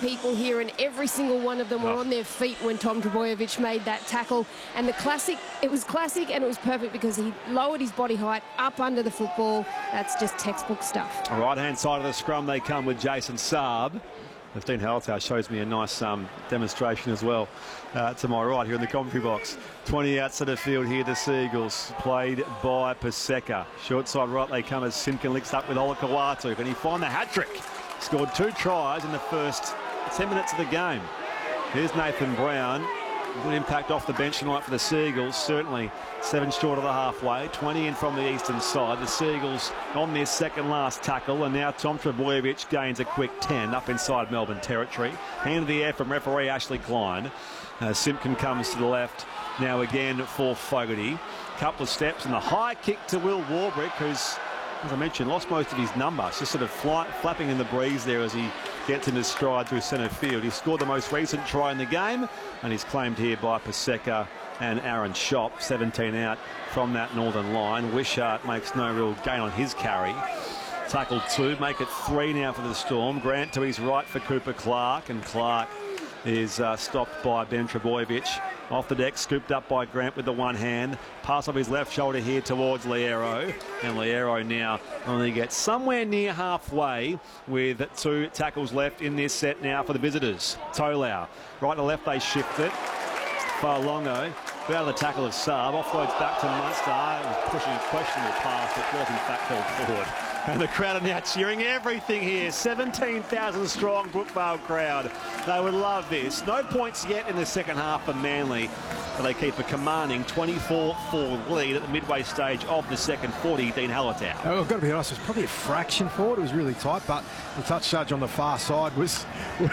people here, and every single one of them were on their feet when Tom Trbojevic made that tackle. And it was classic, and it was perfect because he lowered his body height up under the football. That's just textbook stuff. Right-hand side of the scrum, they come with Jason Saab. Dean Hallertau shows me a nice demonstration as well to my right here in the commentary box. 20 outside the field here, the Seagulls, played by Paseka. Short side right, they come as Simpkin licks up with Olakau'atu. Can he find the hat-trick? Scored 2 tries in the first 10 minutes of the game. Here's Nathan Brown. Good impact off the bench tonight for the Seagulls. Certainly 7 short of the halfway. 20 in from the eastern side. The Seagulls on their second last tackle, and now Tom Trbojevic gains a quick 10 up inside Melbourne territory. Hand of the air from referee Ashley Klein. Simpkin comes to the left now again for Fogarty. Couple of steps and the high kick to Will Warbrick, who's, as I mentioned, lost most of his number. It's just sort of flapping in the breeze there as he gets in his stride through centre field. He scored the most recent try in the game, and he's claimed here by Paseka and Aaron Schopp. 17 out from that northern line. Wishart makes no real gain on his carry. Tackle 2, make it 3 now for the Storm. Grant to his right for Cooper Clark, and Clark is stopped by Ben Trbojevic. Off the deck, scooped up by Grant with the one hand. Pass off his left shoulder here towards Liero. And Liero now only gets somewhere near halfway with 2 tackles left in this set now for the visitors. Tolau, right to left they shift it. Farlongo, out of the tackle of Saab, offloads back to Munster. It was pushing a questionable pass, but was in fact held forward. And the crowd are now cheering everything here. 17,000 strong Brookvale crowd. They would love this. No points yet in the second half for Manly, but they keep a commanding 24-4 lead at the midway stage of the second 40. Dean Hallertau. Oh, I've got to be honest, it was probably a fraction forward. It was really tight, but the touch judge on the far side was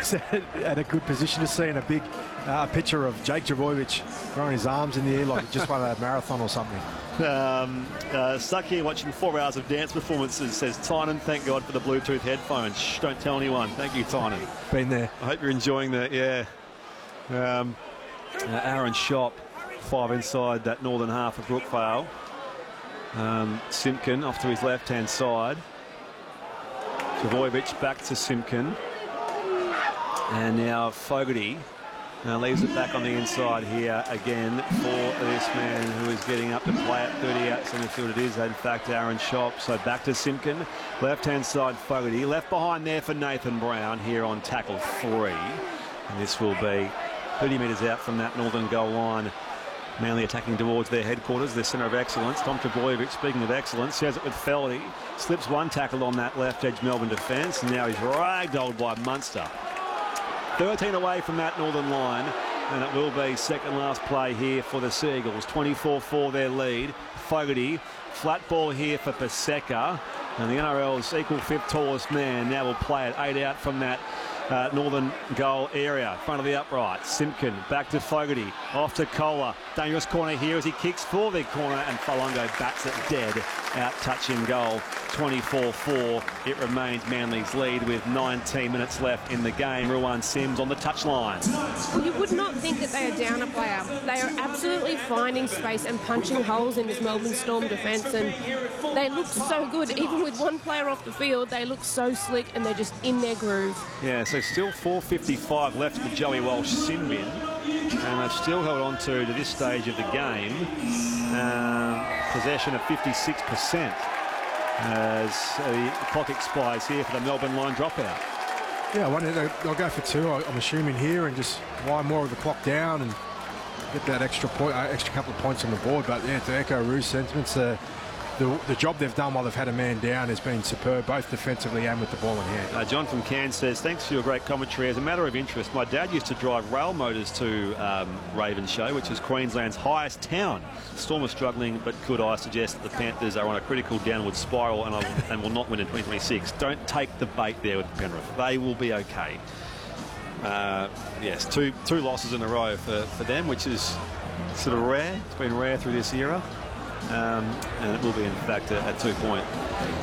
at a good position to see, in a big picture of Jake Trbojevic throwing his arms in the air like he just won a marathon or something. Stuck here watching 4 hours of dance performances, says Tynan. Thank God for the Bluetooth headphones. Shh, don't tell anyone. Thank you, Tynan. Been there. I hope you're enjoying that. Yeah. Aaron Schopp, 5 inside that northern half of Brookvale. Simpkin off to his left-hand side. Trbojevic back to Simpkin. And now Fogarty leaves it back on the inside here again for this man who is getting up to play at 30 out centre field. It is, in fact, Aaron Schopp. So back to Simpkin. Left-hand side, Fogarty. Left behind there for Nathan Brown here on tackle 3. And this will be 30 metres out from that northern goal line. Manly attacking towards their headquarters, their centre of excellence. Tom Trbojevic, speaking of excellence, shares it with Feldy. Slips one tackle on that left edge Melbourne defence, and now he's ragdolled by Munster. 13 away from that northern line, and it will be second last play here for the Seagulls. 24-4 their lead. Fogarty, flat ball here for Paseka, and the NRL's equal 5th tallest man now will play it 8 out from that northern goal area. Front of the upright. Simpkin back to Fogarty. Off to Kohler. Dangerous corner here as he kicks for the corner, and Falongo bats it dead. Out touching goal. 24-4. It remains Manly's lead with 19 minutes left in the game. Ruwan Sims on the touchline. Well, you would not think that they are down a player. They are absolutely finding space and punching holes in this Melbourne Storm defence, and they look so good. Even with one player off the field, they look so slick, and they're just in their groove. Yeah, so still 4:55 left in the Joey Walsh sin bin, and they've still held on to this stage of the game possession of 56% as the clock expires here for the Melbourne line dropout. Yeah, they'll go for 2, I'm assuming, here, and just wind more of the clock down and get that extra couple of points on the board. But yeah, to echo Rue's sentiments, the job they've done while they've had a man down has been superb, both defensively and with the ball in hand. John from Cairns says, thanks for your great commentary. As a matter of interest, my dad used to drive rail motors to Ravenshoe, which is Queensland's highest town. Storm are struggling, but could I suggest that the Panthers are on a critical downward spiral and will not win in 2026? Don't take the bait there with Penrith. They will be okay. Yes, two losses in a row for them, which is sort of rare. It's been rare through this era. And it will be, in fact, a 2-point